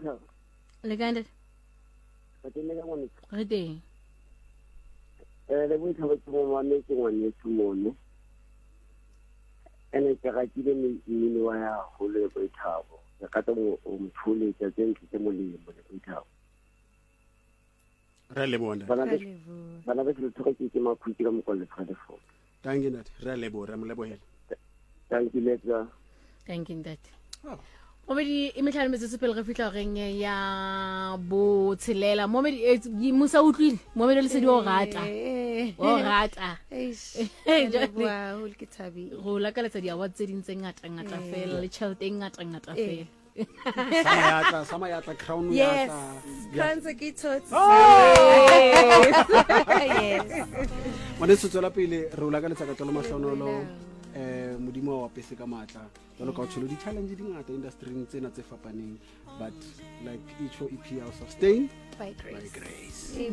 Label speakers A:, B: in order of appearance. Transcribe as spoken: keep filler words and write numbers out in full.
A: Thabo.
B: Le kae ntate?
A: Ba tenne ka ngwane.
B: Re teng.
A: Eh le Thabo ke mo mame ke ngwane se mono. Ene ke ratile mmino wa ya go le Thabo. Ke ka tlo mo mthole tsa tse ntse molemo le Thabo.
C: Re le bona.
A: Bana ba bana ba se tsoga ke ke makhutsi ka mokwalo fa le fo.
C: Thank you ntate. Re le bona mo lebohela.
A: Thank you letsa.
B: Thank you ntate.
C: Oh.
B: Momedi e metlhano metsotso pele re fitla reng ya bo tshelela momedi e musa utlwile momedi le sedi o rata o rata
D: Wow, ho ke thabi.
B: go la ka letsa di award tse dintse ngata ngata fela le chelete ngata ngata fela
C: Sama yatla sama yatla crown
D: Yes,
C: yatla.
D: Kranza ke tots. Yes.
C: Mane se tswela pele re o la ka letsa ka tolo mahlonolo eh modimo wa pese ka matla jalo ka tsholo di challenge di ngata industry tsena tse fapaneng but like each for E P L sustain
D: By grace.
C: by grace.